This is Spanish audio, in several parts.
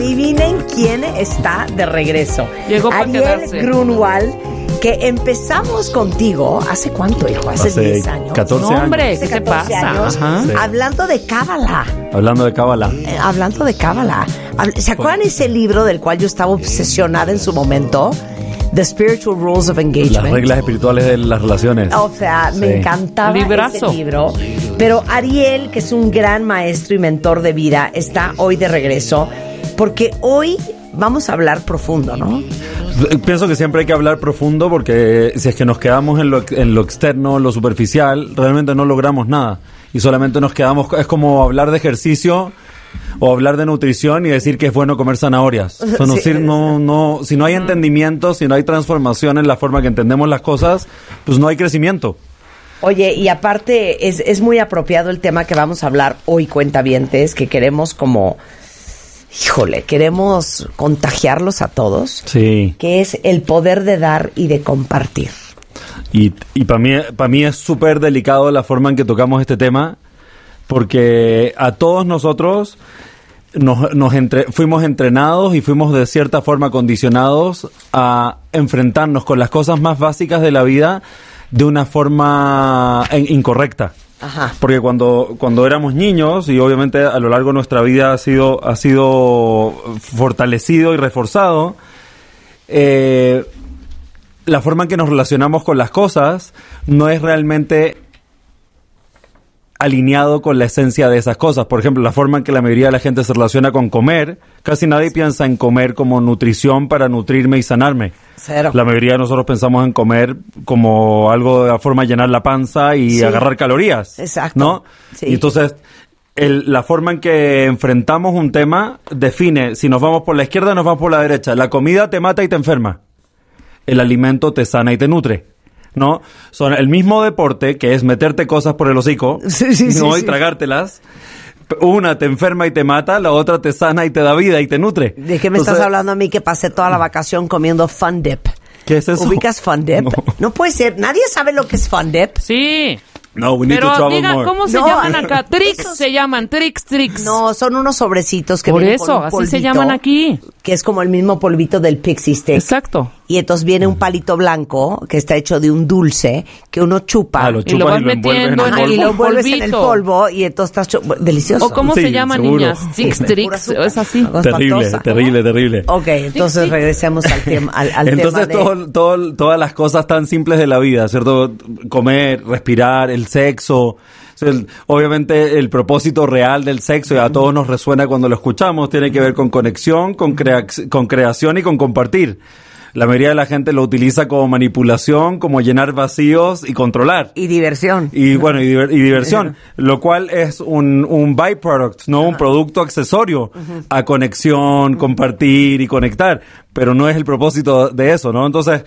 Adivinen quién está de regreso. Llegó para Ariel quedarse. Grunwald, que empezamos contigo, ¿hace cuánto, hijo? Hace 10 años. 14 No, hombre, años. ¿qué Hace te 14 pasa? años, Ajá. Sí. hablando de Cábala. Hablando de Cábala. Hablando de Cábala. ¿Se acuerdan ese libro del cual yo estaba obsesionada en su momento? The Spiritual Rules of Engagement. Las reglas espirituales de las relaciones. O sea, me Sí. encantaba Librazo. ese libro. Pero Ariel, que es un gran maestro y mentor de vida, está hoy de regreso. Porque hoy vamos a hablar profundo, ¿no? Pienso que siempre hay que hablar profundo porque si es que nos quedamos en lo externo, en lo superficial, realmente no logramos nada. Y solamente nos quedamos, es como hablar de ejercicio o hablar de nutrición y decir que es bueno comer zanahorias. O sea, Sí. si no hay entendimiento, si no hay transformación en la forma que entendemos las cosas, pues no hay crecimiento. Oye, y aparte es muy apropiado el tema que vamos a hablar hoy, cuentavientes, que queremos como... Híjole, queremos contagiarlos a todos. Sí. Que es el poder de dar y de compartir. Y para mí es súper delicado la forma en que tocamos este tema, porque a todos nosotros fuimos entrenados y fuimos de cierta forma condicionados a enfrentarnos con las cosas más básicas de la vida de una forma incorrecta. Ajá. Porque cuando éramos niños, y obviamente a lo largo de nuestra vida ha sido fortalecido y reforzado, la forma en que nos relacionamos con las cosas no es realmente alineado con la esencia de esas cosas. Por ejemplo, la forma en que la mayoría de la gente se relaciona con comer, casi nadie piensa en comer como nutrición para nutrirme y sanarme. Cero. La mayoría de nosotros pensamos en comer como algo de la forma de llenar la panza y Sí. agarrar calorías. Exacto. ¿No? Sí. Y entonces, la forma en que enfrentamos un tema define si nos vamos por la izquierda o nos vamos por la derecha. La comida te mata y te enferma. El alimento te sana y te nutre. ¿No? Son el mismo deporte, que es meterte cosas por el hocico, Sí, ¿no? sí. Y tragártelas. Una te enferma y te mata, la otra te sana y te da vida y te nutre. ¿De qué me Entonces, estás hablando a mí que pasé toda la vacación comiendo Fun Dip? ¿Qué es eso? ¿Ubicas Fun Dip? No. No puede ser. Nadie sabe lo que es Fun Dip. Sí. No, we need to Pero travel diga, more. ¿cómo se No, llaman acá? Trix esos- se llaman, Trix. No, son unos sobrecitos que Por vienen eso, con un así se polvito, llaman aquí. que es como el mismo polvito del Pixie Stick. Exacto. Y entonces viene un palito blanco que está hecho de un dulce que uno chupa. Ah, lo Y lo chupas vas y lo envuelves en metiendo el Ajá, y polvo. lo envuelves en el polvito. polvo y entonces estás delicioso. ¿O cómo Sí, se llaman, seguro. niñas? Trix, Pura Trix, azúcar. es así. Algo Terrible, espantosa. terrible. Ok, entonces Sí. regresemos al tema. Al Entonces tema de... todas las cosas tan simples de la vida, ¿cierto? Comer, respirar, el sexo. O sea, obviamente el propósito real del sexo, y a todos nos resuena cuando lo escuchamos, tiene que ver con conexión, con creación y con compartir. La mayoría de la gente lo utiliza como manipulación, como llenar vacíos y controlar. Y diversión. Y bueno, y diversión, lo cual es un byproduct, ¿no? Un producto accesorio a conexión, compartir y conectar, pero no es el propósito de eso, ¿no? Entonces,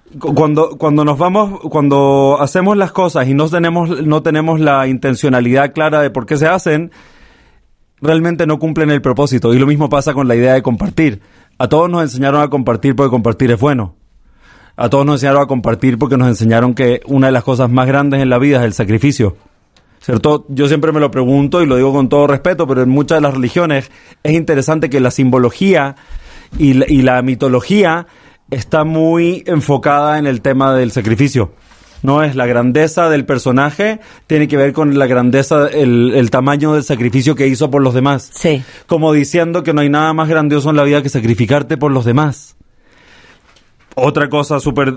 cuando hacemos las cosas y no tenemos la intencionalidad clara de por qué se hacen, realmente no cumplen el propósito. Y lo mismo pasa con la idea de compartir. A todos nos enseñaron a compartir porque compartir es bueno. A todos nos enseñaron a compartir porque nos enseñaron que una de las cosas más grandes en la vida es el sacrificio. ¿Cierto? Yo siempre me lo pregunto y lo digo con todo respeto, pero en muchas de las religiones es interesante que la simbología y la mitología está muy enfocada en el tema del sacrificio. No es la grandeza del personaje, tiene que ver con la grandeza, el tamaño del sacrificio que hizo por los demás. Sí. Como diciendo que no hay nada más grandioso en la vida que sacrificarte por los demás. Otra cosa súper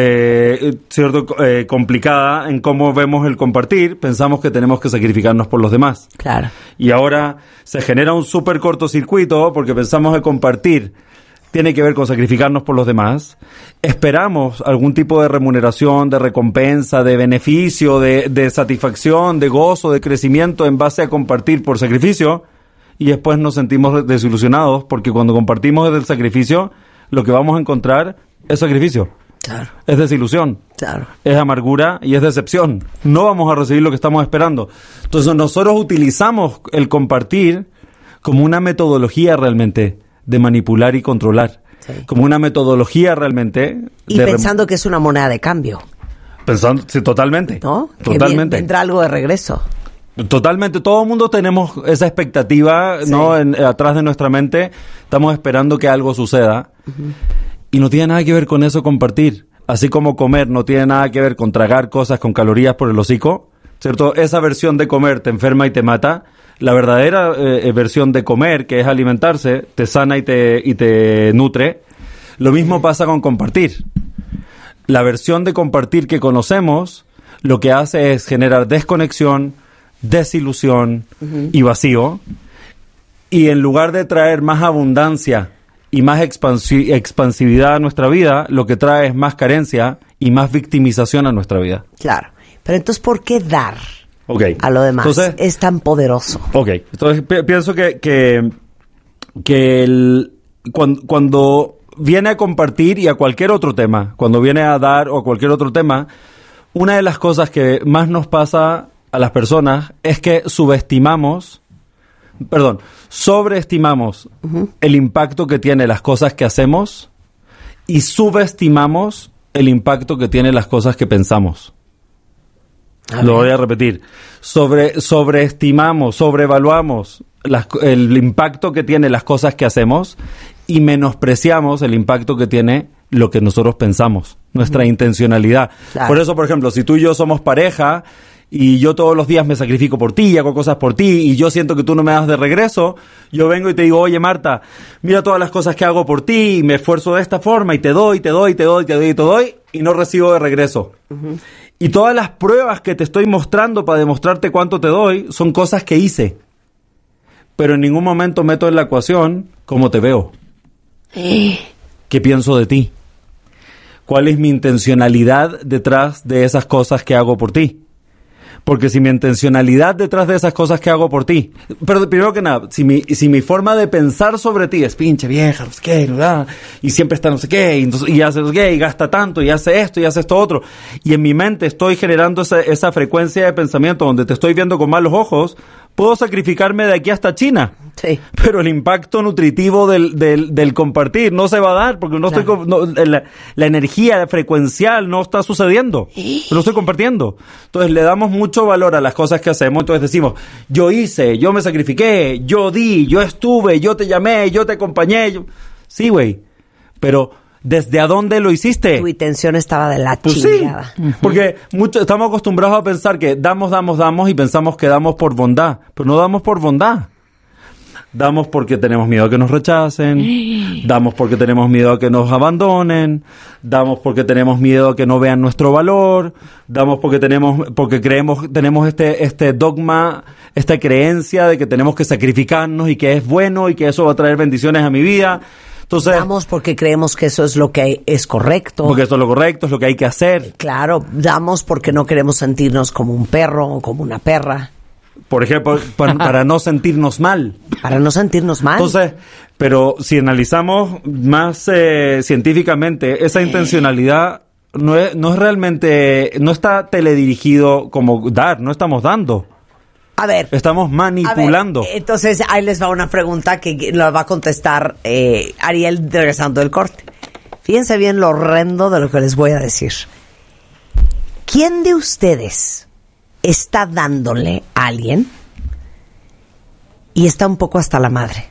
complicada en cómo vemos el compartir, pensamos que tenemos que sacrificarnos por los demás. Claro. Y ahora se genera un súper cortocircuito porque pensamos que compartir tiene que ver con sacrificarnos por los demás. Esperamos algún tipo de remuneración, de recompensa, de beneficio, de satisfacción, de gozo, de crecimiento en base a compartir por sacrificio, y después nos sentimos desilusionados porque cuando compartimos desde el sacrificio, lo que vamos a encontrar es sacrificio. Claro. Es desilusión. Claro. Es amargura y es decepción. No vamos a recibir lo que estamos esperando. Entonces nosotros utilizamos el compartir como una metodología realmente de manipular y controlar. Sí. Como una metodología realmente. Y pensando que es una moneda de cambio, Pensando, sí, totalmente. ¿no? Que Totalmente. vendrá algo de regreso. Totalmente, todo el mundo tenemos esa expectativa, Sí. ¿no? Atrás de nuestra mente, estamos esperando que algo suceda. Y no tiene nada que ver con eso compartir. Así como comer no tiene nada que ver con tragar cosas con calorías por el hocico, ¿cierto? Esa versión de comer te enferma y te mata. La verdadera versión de comer, que es alimentarse, te sana y te nutre. Lo mismo pasa con compartir. La versión de compartir que conocemos, lo que hace es generar desconexión, desilusión y vacío. Y en lugar de traer más abundancia y más expansividad a nuestra vida, lo que trae es más carencia y más victimización a nuestra vida. Claro. Pero entonces, ¿por qué dar Okay. a lo demás? Entonces, es tan poderoso. Ok, entonces pienso que cuando viene a compartir y a cualquier otro tema, cuando viene a dar o a cualquier otro tema, una de las cosas que más nos pasa a las personas es que sobreestimamos el impacto que tiene las cosas que hacemos y subestimamos el impacto que tiene las cosas que pensamos. Lo voy a repetir. Sobreestimamos, sobrevaluamos el impacto que tiene las cosas que hacemos y menospreciamos el impacto que tiene lo que nosotros pensamos, nuestra intencionalidad. Claro. Por eso, por ejemplo, si tú y yo somos pareja y yo todos los días me sacrifico por ti y hago cosas por ti y yo siento que tú no me das de regreso, yo vengo y te digo, oye Marta, mira todas las cosas que hago por ti y me esfuerzo de esta forma y te doy y no recibo de regreso. Y todas las pruebas que te estoy mostrando para demostrarte cuánto te doy son cosas que hice. Pero en ningún momento meto en la ecuación cómo te veo. ¿Qué pienso de ti? ¿Cuál es mi intencionalidad detrás de esas cosas que hago por ti? Porque si mi intencionalidad detrás de esas cosas que hago por ti... Pero primero que nada, si mi forma de pensar sobre ti es pinche vieja, no sé qué, ¿verdad? Y siempre está no sé qué, y hace no sé qué, y gasta tanto, y hace esto otro. Y en mi mente estoy generando esa frecuencia de pensamiento donde te estoy viendo con malos ojos, puedo sacrificarme de aquí hasta China. Sí. Pero el impacto nutritivo del compartir no se va a dar porque la energía frecuencial no está sucediendo. Lo estoy compartiendo. Entonces le damos mucho valor a las cosas que hacemos. Entonces decimos, yo hice, yo me sacrifiqué, yo di, yo estuve, yo te llamé, yo te acompañé. Sí, güey. Pero ¿desde a dónde lo hiciste? Tu intención estaba de la Pues chingada. sí, porque estamos acostumbrados a pensar que damos y pensamos que damos por bondad, pero no damos por bondad. Damos porque tenemos miedo a que nos rechacen, damos porque tenemos miedo a que nos abandonen, damos porque tenemos miedo a que no vean nuestro valor, damos porque tenemos este dogma, esta creencia de que tenemos que sacrificarnos y que es bueno y que eso va a traer bendiciones a mi vida. Entonces, Damos porque creemos que eso es lo que es correcto. porque eso es lo correcto, es lo que hay que hacer. Claro, damos porque no queremos sentirnos como un perro o como una perra. Por ejemplo, para no sentirnos mal. Para no sentirnos mal. Entonces, pero si analizamos más científicamente, esa intencionalidad no es realmente, no está teledirigido como dar, no estamos dando. A ver. Estamos manipulando. A ver, entonces, ahí les va una pregunta que la va a contestar Ariel regresando del corte. Fíjense bien lo horrendo de lo que les voy a decir. ¿Quién de ustedes está dándole a alguien y está un poco hasta la madre?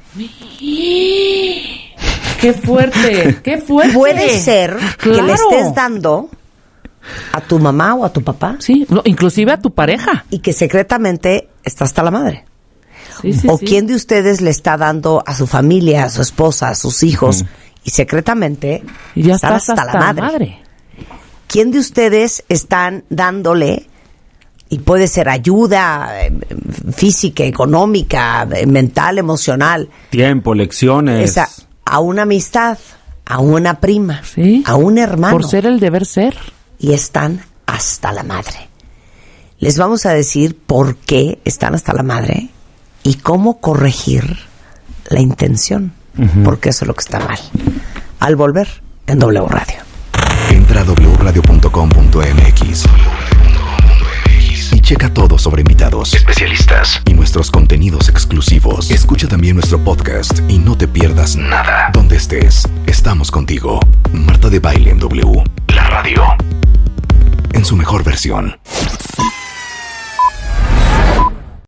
¡Qué fuerte! ¡Qué fuerte! Puede ser que le Claro. estés dando a tu mamá o a tu papá Sí, no, inclusive a tu pareja. y que secretamente está hasta la madre. Sí, sí, ¿O sí. quién de ustedes le está dando a su familia, a su esposa, a sus hijos y secretamente Y ya están estás hasta la madre? ¿Quién de ustedes están dándole, y puede ser ayuda física, económica, mental, emocional, Tiempo, lecciones. a una amistad, a una prima, Sí. a un hermano? Por ser el deber ser. Y están hasta la madre. Les vamos a decir por qué están hasta la madre y cómo corregir la intención, porque eso es lo que está mal. Al volver en W Radio. Entra a wradio.com.mx y checa todo sobre invitados, especialistas y nuestros contenidos exclusivos. Escucha también nuestro podcast y no te pierdas nada. Donde estés, estamos contigo. Marta de Baile en W, la radio, en su mejor versión.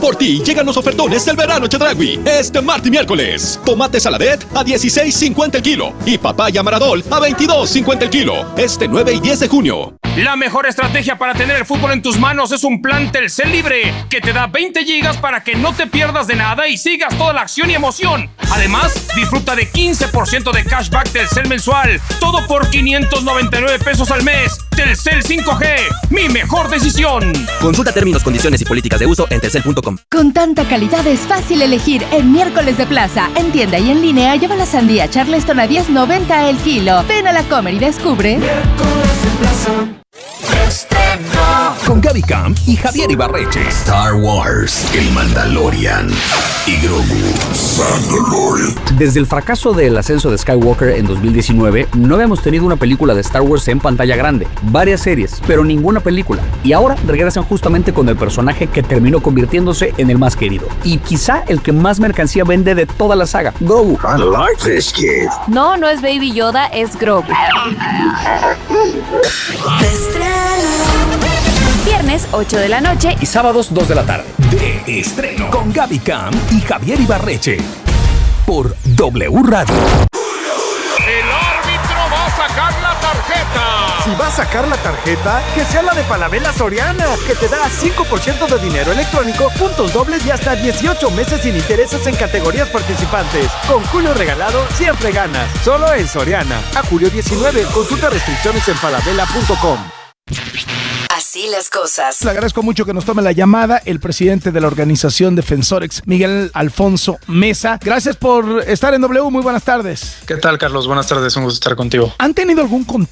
Por ti llegan los ofertones del verano Chedraui. Este martes y miércoles. Tomate saladet a $16.50 el kilo. Y papaya maradol a $22.50 el kilo. Este 9 y 10 de junio. La mejor estrategia para tener el fútbol en tus manos es un plan Telcel Libre, que te da 20 gigas para que no te pierdas de nada y sigas toda la acción y emoción. Además, disfruta de 15% de cashback Telcel mensual. Todo por 599 pesos al mes. Telcel 5G, mi mejor decisión. Consulta términos, condiciones y políticas de uso en telcel.com. Con tanta calidad es fácil elegir en Miércoles de Plaza. En tienda y en línea lleva la sandía Charleston a $10.90 el kilo. Ven a la Comer y descubre. Miércoles de Plaza. Con Gaby Camp y Javier Ibarreche. Star Wars, el Mandalorian y Grogu. Mandalorian. Desde el fracaso del ascenso de Skywalker en 2019, no habíamos tenido una película de Star Wars en pantalla grande. Varias series, pero ninguna película. Y ahora regresan justamente con el personaje que terminó convirtiéndose en el más querido. Y quizá el que más mercancía vende de toda la saga, Grogu. I like this kid. No, no es Baby Yoda, es Grogu. Viernes 8 de la noche Y sábados 2 de la tarde. De estreno. Con Gaby Camp y Javier Ibarreche. Por W Radio. El árbitro va a sacar la tarjeta. Si va a sacar la tarjeta, que sea la de Falabella Soriana, que te da 5% de dinero electrónico, puntos dobles y hasta 18 meses sin intereses en categorías participantes. Con Julio Regalado, siempre ganas. Solo en Soriana. A julio 19, consulta restricciones en falabella.com. Así las cosas. Le agradezco mucho que nos tome la llamada el presidente de la organización Defensorex, Miguel Alfonso Mesa. Gracias por estar en W. Muy buenas tardes. ¿Qué tal, Carlos? Buenas tardes, un gusto estar contigo. ¿Han tenido algún contacto